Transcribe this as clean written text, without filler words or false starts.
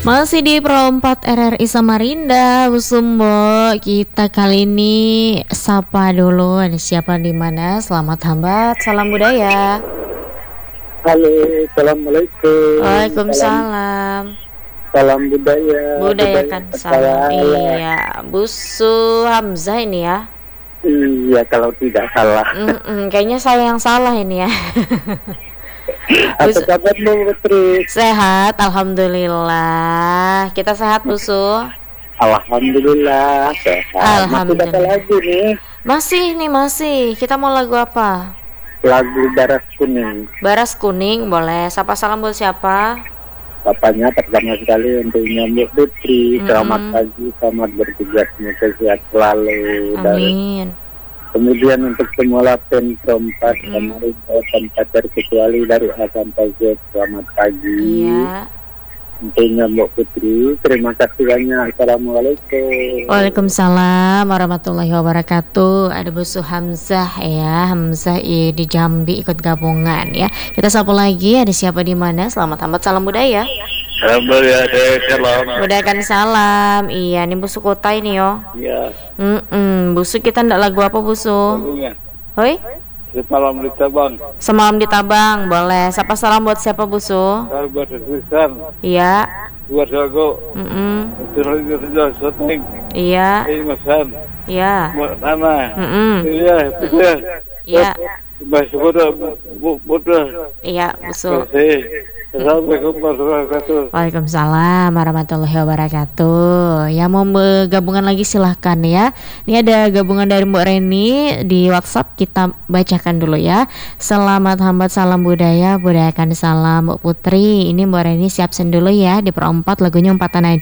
Masih di Pro 4 RRI Samarinda, Busumbo. Kita kali ini sapa dulu. Ada siapa di mana? Selamat hambat, salam budaya. Halo, assalamualaikum. Waalaikumsalam. Salam budaya. Budayakan salam. Iya, Busu Hamzah ini ya. Iya, kalau tidak salah. Kayaknya saya yang salah ini ya. Apa kabar Bu Putri? Sehat, alhamdulillah. Kita sehat, Busu. Alhamdulillah sehat. Alhamdulillah. Masih ada lagu nih. Masih. Kita mau lagu apa? Lagu Baras Kuning. Baras Kuning, boleh. Sapa salam buat siapa? Papanya pertama sekali untuk nyambut Putri. Selamat pagi, selamat bertugas, semoga sehat selalu. Amin. Kemudian untuk semua lapen perempat kemarin tanpa terkecuali dari A sampai Z, selamat pagi. Iya. Intinya Mbak Putri, terima kasih banyak. Assalamualaikum. Waalaikumsalam warahmatullahi wabarakatuh. Ada Busu Hamzah ya, Hamzah di Jambi ikut gabungan ya. Kita sapa lagi, ada siapa di mana? Selamat hambat, salam budaya. Salam. Budayakan salam. Iya, ini Busu kota ini yo. Ya. Busu kita ndak lagu apa Busu? Hoi? Semalam di Tabang. Semalam di Tabang, boleh. Sapa salam buat siapa Busu? Buat tulisan. Iya. Buat lagu. Sudah syuting. Iya. Ini Masan. Iya. Buat Nana. Iya. Iya. Masih muda. Iya, Busu. Assalamualaikum warahmatullahi wabarakatuh. Waalaikumsalam warahmatullahi wabarakatuh. Yang mau bergabungan lagi silahkan ya. Ini ada gabungan dari Mbak Reni di WhatsApp, kita bacakan dulu ya. Selamat hambat, salam budaya, budayakan salam Mbak Putri. Ini Mbak Reni siap dulu ya di Pro 4, lagunya Umpatan Aja.